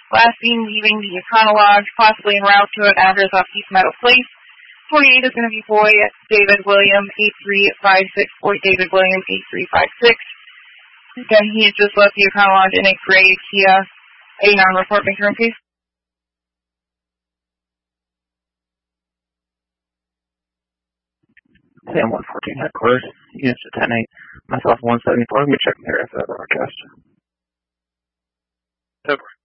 Last seen leaving the Econo Lodge, possibly en route to an address off East Meadow Place. 48 is going to be boy David William 8356. Boy David William 8356. Again, he has just left the Econo Lodge in a gray Kia. A non-report, make your own case. Sam 114 headquarters, units to 10-8, myself 174, we check there after that broadcast. Over.